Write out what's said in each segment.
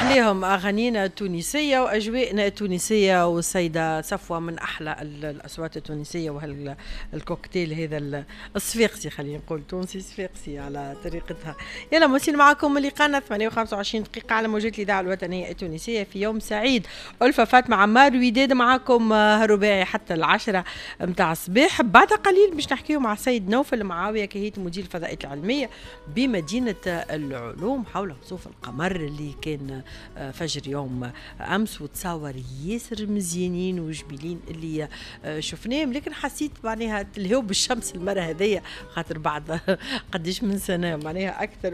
أحليهم أغانينا التونسية وأجوائنا التونسية، والسيدة صفوة من أحلى الأصوات التونسية، وهالكوكتيل هذا الصفاقسي، خلينا نقول تونسي صفاقسي على طريقتها. يلا موسين معكم لقانا 28 دقيقة على موجات الإذاعة الوطنية التونسية في يوم سعيد. ألفة فاطمة عمار وداد معكم هالرباعي حتى 10 متاع الصباح. بعد قليل باش نحكيو مع السيد نوفل معاوية كهيت مدير الفضائيات العلمية بمدينة العلوم حول خسوف القمر اللي كان فجر يوم امس، وتصور ياسر مزيانين وجميلين اللي شفناهم. لكن حسيت معناها تلهو بالشمس المره هذيا، خاطر بعد قديش من سنه معناها اكثر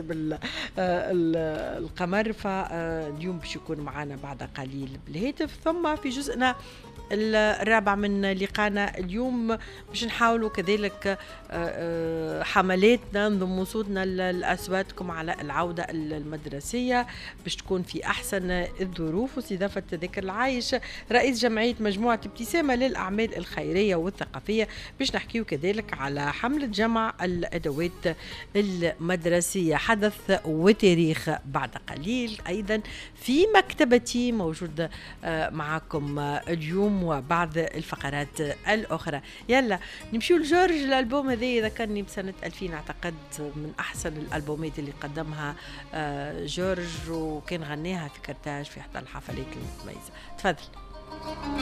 بالقمر. فاليوم باش يكون معنا بعد قليل بالهاتف. ثم في جزءنا الرابع من لقانا اليوم باش نحاولوا كذلك حملاتنا نضم صوتنا لأصواتكم على العودة المدرسية باش تكون في أحسن الظروف، واستضافة تذاكر العايش رئيس جمعية مجموعة ابتسامة للأعمال الخيرية والثقافية. باش نحكيو كذلك على حملة جمع الأدوات المدرسية، حدث وتاريخ بعد قليل. أيضا في مكتبتي موجود معكم اليوم وبعض الفقرات الأخرى. يلا نمشيو لجورج. الألبوم هذا ذكرني بسنة 2000 أعتقد، من أحسن الألبومات اللي قدمها جورج، وكان غناها في كرتاج في إحدى الحفلات المتميزة. تفضل.